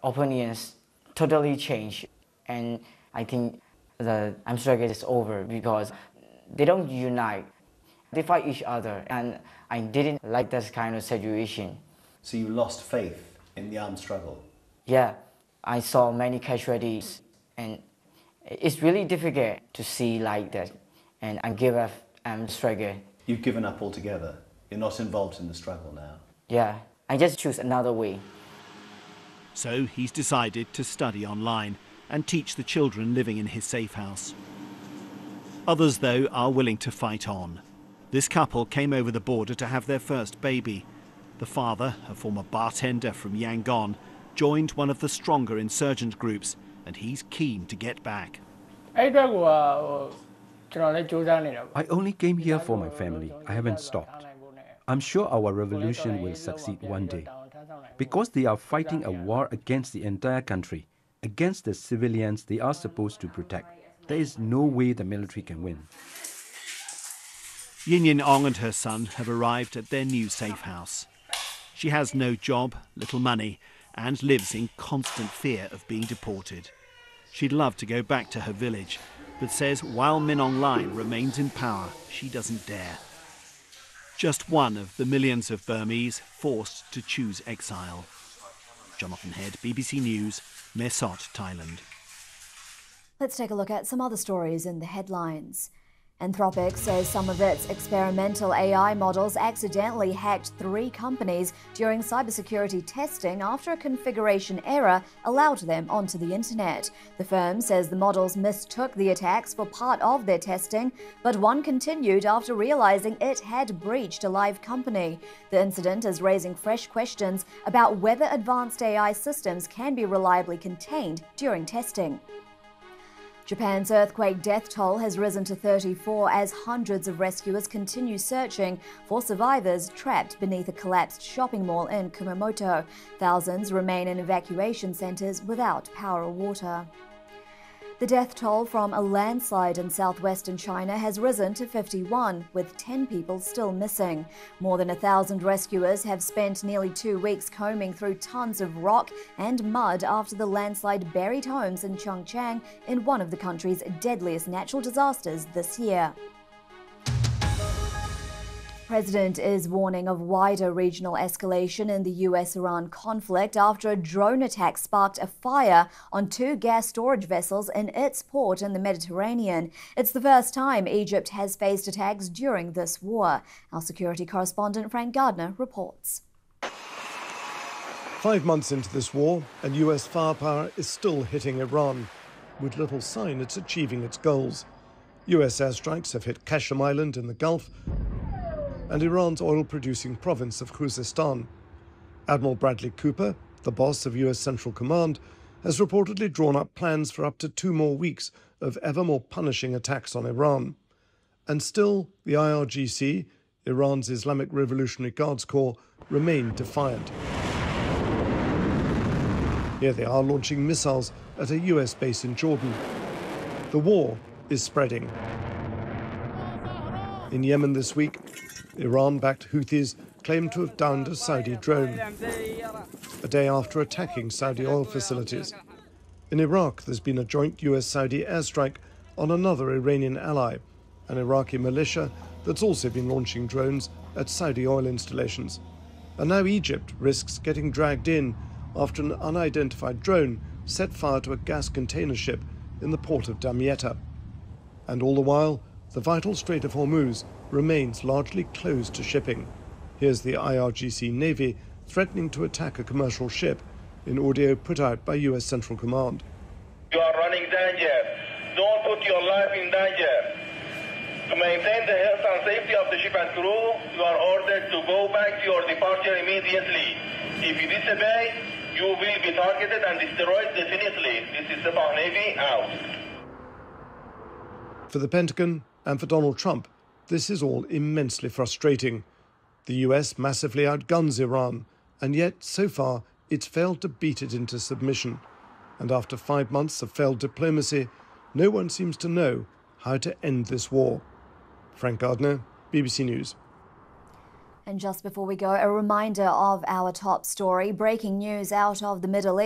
opinions totally changed. And I think the arms struggle is over because they don't unite. They fight each other, and I didn't like this kind of situation. So you lost faith in the armed struggle? Yeah, I saw many casualties, and it's really difficult to see like that, and I give up armed struggle. You've given up altogether? You're not involved in the struggle now? Yeah, I just choose another way. So he's decided to study online and teach the children living in his safe house. Others, though, are willing to fight on. This couple came over the border to have their first baby. The father, a former bartender from Yangon, joined one of the stronger insurgent groups, and he's keen to get back. I only came here for my family. I haven't stopped. I'm sure our revolution will succeed one day. Because they are fighting a war against the entire country, against the civilians they are supposed to protect. There is no way the military can win. Yin Yin Ong and her son have arrived at their new safe house. She has no job, little money, and lives in constant fear of being deported. She'd love to go back to her village, but says while Min Aung Hlaing remains in power, she doesn't dare. Just one of the millions of Burmese forced to choose exile. Jonathan Head, BBC News, Mae Sot, Thailand. Let's take a look at some other stories in the headlines. Anthropic says some of its experimental AI models accidentally hacked 3 companies during cybersecurity testing after a configuration error allowed them onto the internet. The firm says the models mistook the attacks for part of their testing, but one continued after realizing it had breached a live company. The incident is raising fresh questions about whether advanced AI systems can be reliably contained during testing. Japan's earthquake death toll has risen to 34 as hundreds of rescuers continue searching for survivors trapped beneath a collapsed shopping mall in Kumamoto. Thousands remain in evacuation centers without power or water. The death toll from a landslide in southwestern China has risen to 51, with 10 people still missing. More than 1,000 rescuers have spent nearly 2 weeks combing through tons of rock and mud after the landslide buried homes in Chongcheng, in one of the country's deadliest natural disasters this year. The President is warning of wider regional escalation in the US-Iran conflict after a drone attack sparked a fire on 2 gas storage vessels in its port in the Mediterranean. It's the first time Egypt has faced attacks during this war. Our security correspondent Frank Gardner reports. 5 months into this war, and US firepower is still hitting Iran, with little sign it's achieving its goals. US airstrikes have hit Qashm Island in the Gulf and Iran's oil-producing province of Khuzestan. Admiral Bradley Cooper, the boss of US Central Command, has reportedly drawn up plans for up to 2 more weeks of ever more punishing attacks on Iran. And still, the IRGC, Iran's Islamic Revolutionary Guards Corps, remain defiant. Here they are launching missiles at a US base in Jordan. The war is spreading. In Yemen this week, Iran-backed Houthis claimed to have downed a Saudi drone, a day after attacking Saudi oil facilities. In Iraq, there's been a joint US-Saudi airstrike on another Iranian ally, an Iraqi militia that's also been launching drones at Saudi oil installations. And now Egypt risks getting dragged in after an unidentified drone set fire to a gas container ship in the port of Damietta. And all the while, the vital Strait of Hormuz remains largely closed to shipping. Here's the IRGC Navy threatening to attack a commercial ship in audio put out by US Central Command. You are running danger. Don't put your life in danger. To maintain the health and safety of the ship and crew, you are ordered to go back to your departure immediately. If you disobey, you will be targeted and destroyed definitely. This is the Sepah Navy out. For the Pentagon and for Donald Trump, this is all immensely frustrating. The US massively outguns Iran, and yet, so far, it's failed to beat it into submission. And after 5 months of failed diplomacy, no one seems to know how to end this war. Frank Gardner, BBC News. And just before we go, a reminder of our top story. Breaking news out of the Middle East.